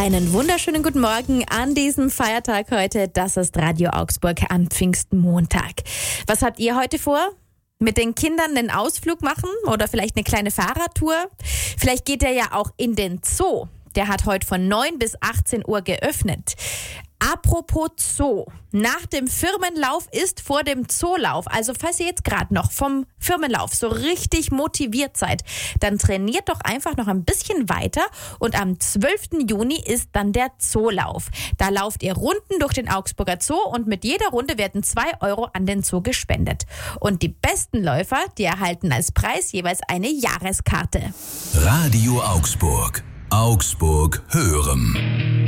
Einen wunderschönen guten Morgen an diesem Feiertag heute. Das ist Radio Augsburg am Pfingstmontag. Was habt ihr heute vor? Mit den Kindern einen Ausflug machen oder vielleicht eine kleine Fahrradtour? Vielleicht geht ihr ja auch in den Zoo. Der hat heute von 9 bis 18 Uhr geöffnet. Apropos Zoo. Nach dem Firmenlauf ist vor dem Zoolauf. Also falls ihr jetzt gerade noch vom Firmenlauf so richtig motiviert seid, dann trainiert doch einfach noch ein bisschen weiter. Und am 12. Juni ist dann der Zoolauf. Da lauft ihr Runden durch den Augsburger Zoo und mit jeder Runde werden 2 Euro an den Zoo gespendet. Und die besten Läufer, die erhalten als Preis jeweils eine Jahreskarte. Radio Augsburg. Augsburg hören.